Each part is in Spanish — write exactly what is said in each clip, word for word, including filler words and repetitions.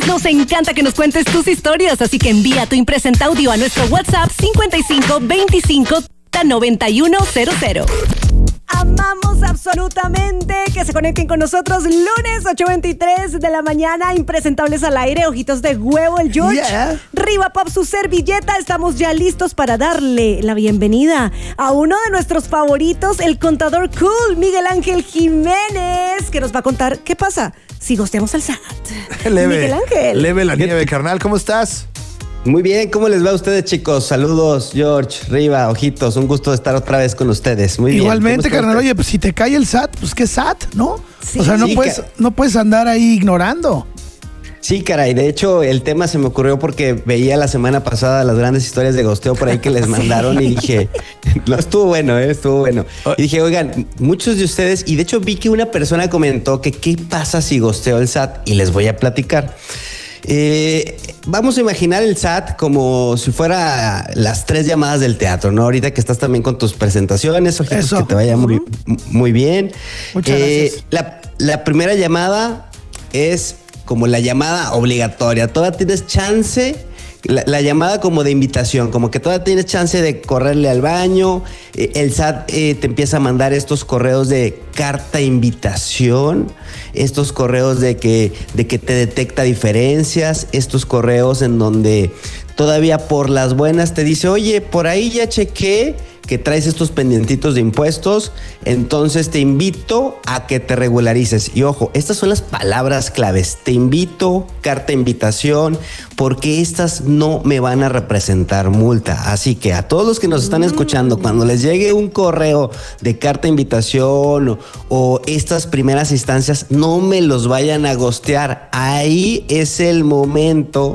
lunes nos encanta que nos cuentes tus historias, así que envía tu impresenta audio a nuestro WhatsApp cincuenta y cinco veinticinco noventa y uno cero cero. Amamos absolutamente que se conecten con nosotros lunes ocho veintitrés de la mañana, impresentables al aire, ojitos de huevo el George, yeah. Riva Pop su servilleta, estamos ya listos para darle la bienvenida a uno de nuestros favoritos, el contador cool, Miguel Ángel Jiménez, que nos va a contar qué pasa si gosteamos al S A T. Leve, Miguel Ángel. Leve la nieve, carnal, ¿cómo estás? Muy bien, ¿cómo les va a ustedes, chicos? Saludos, George, Riva, ojitos, un gusto estar otra vez con ustedes. Muy bien. Igualmente, carnal, oye, pues si te cae el S A T, pues qué S A T, ¿no? Sí, o sea, no, sí, puedes, ca- no puedes andar ahí ignorando. Sí, caray, de hecho el tema se me ocurrió porque veía la semana pasada las grandes historias de gosteo por ahí que les mandaron sí. Y dije, no, estuvo bueno, ¿eh? estuvo bueno. Y dije, oigan, muchos de ustedes, y de hecho vi que una persona comentó que qué pasa si gosteo el S A T y les voy a platicar. Eh, vamos a imaginar el S A T como si fuera las tres llamadas del teatro, ¿no? Ahorita que estás también con tus presentaciones, ojitos, Eso. que te vaya muy, uh-huh. muy bien. Muchas eh, gracias. La, la primera llamada es como la llamada obligatoria. Todavía tienes chance, la, la llamada como de invitación, como que todavía tienes chance de correrle al baño. Eh, el S A T eh, te empieza a mandar estos correos de carta invitación, estos correos de que, de que te detecta diferencias, estos correos en donde todavía por las buenas te dice, oye, por ahí ya chequé que traes estos pendientitos de impuestos, entonces te invito a que te regularices. Y ojo, estas son las palabras claves. Te invito, carta invitación, porque estas no me van a representar multa. Así que a todos los que nos están escuchando, cuando les llegue un correo de carta invitación o, o estas primeras instancias, no me los vayan a gostear. Ahí es el momento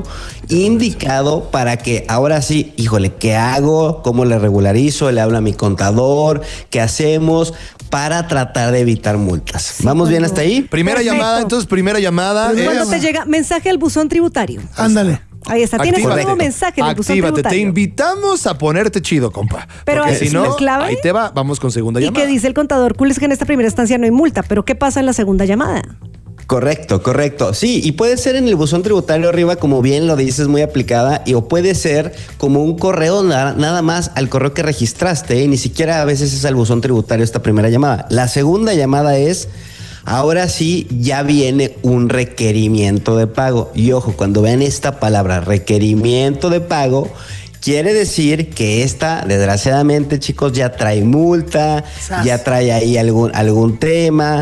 indicado para que ahora sí, híjole, ¿qué hago? ¿Cómo le regularizo? ¿Le hablo a mi contador? ¿Qué hacemos para tratar de evitar multas? Sí, ¿Vamos bien hasta ahí? Primera Perfecto. llamada, entonces primera llamada. Cuando es... te llega mensaje al buzón tributario. Ándale. Ahí está, tienes un nuevo mensaje en el buzón Actívate, tributario. te invitamos a ponerte chido, compa. Pero porque ¿es si no, la clave? ahí te va, vamos con segunda ¿Y llamada. qué dice el contador cool? Es que en esta primera instancia no hay multa, pero ¿qué pasa en la segunda llamada? Correcto, correcto. Sí, y puede ser en el buzón tributario arriba, como bien lo dices, muy aplicada, y o puede ser como un correo na- nada más al correo que registraste, ¿eh? Ni siquiera a veces es al buzón tributario esta primera llamada. La segunda llamada es, ahora sí, ya viene un requerimiento de pago. Y ojo, cuando vean esta palabra, requerimiento de pago, quiere decir que esta, desgraciadamente, chicos, ya trae multa, Sas. ya trae ahí algún, algún tema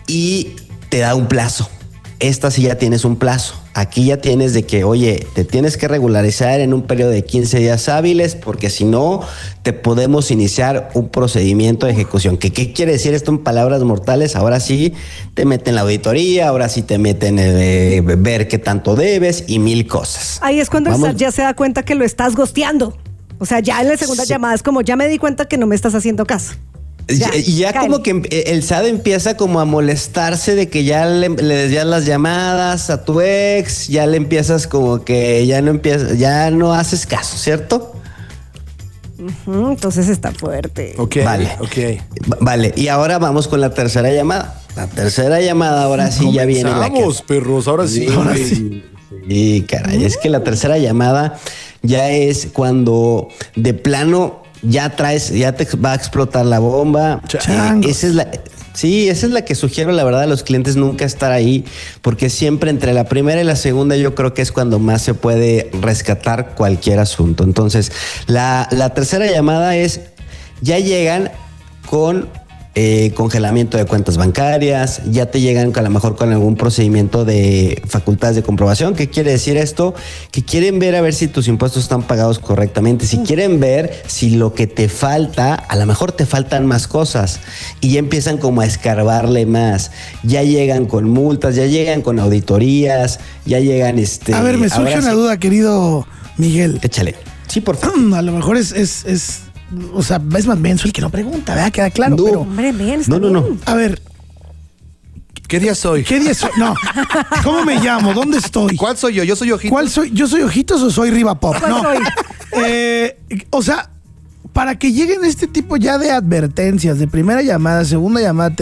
y te da un plazo. Esta sí ya tienes un plazo. Aquí ya tienes de que, oye, te tienes que regularizar en un periodo de quince días hábiles, porque si no, te podemos iniciar un procedimiento de ejecución. ¿Qué, qué quiere decir esto en palabras mortales? Ahora sí te meten la auditoría, ahora sí te meten eh, ver qué tanto debes y mil cosas. Ahí es cuando el Vamos. S A T ya se da cuenta que lo estás gosteando. O sea, ya en la segunda Sí. llamada es como, ya me di cuenta que no me estás haciendo caso. Ya, y ya cáele. como que el S A D empieza como a molestarse de que ya le, le desvías las llamadas a tu ex, ya le empiezas como que ya no empiezas, ya no haces caso, ¿cierto? Ujú, entonces está fuerte. Ok, Vale. ok. Va- Vale, y ahora vamos con la tercera llamada. La tercera llamada ahora sí ya viene la que... Vamos, perros, ahora sí. Ahora sí. Sí, caray, es que la tercera llamada ya es cuando de plano ya traes, ya te va a explotar la bomba. Changos. Eh, esa es la, sí, esa es la que sugiero, la verdad, a los clientes nunca estar ahí, porque siempre entre la primera y la segunda yo creo que es cuando más se puede rescatar cualquier asunto. Entonces, la, la tercera llamada es, ya llegan con eh, congelamiento de cuentas bancarias, ya te llegan a lo mejor con algún procedimiento de facultades de comprobación. ¿Qué quiere decir esto? Que quieren ver a ver si tus impuestos están pagados correctamente, si quieren ver si lo que te falta, a lo mejor te faltan más cosas y ya empiezan como a escarbarle más, ya llegan con multas, ya llegan con auditorías, ya llegan este... A ver, me surge ahora una sí, duda, querido Miguel. échale. Sí, por favor. A lo mejor es, es, es, o sea, es más menso el que no pregunta, ¿verdad? Queda claro, No. pero... Hombre, bien, está No, no, no. bien. A ver, ¿Qué día soy? ¿qué día soy? No. ¿Cómo me llamo? ¿Dónde estoy? ¿Cuál soy yo? Yo soy Ojitos. ¿Cuál soy? ¿Yo soy Ojitos o soy Riva Pop? ¿Cuál No. soy? Eh, o sea, para que lleguen este tipo ya de advertencias, de primera llamada, segunda llamada,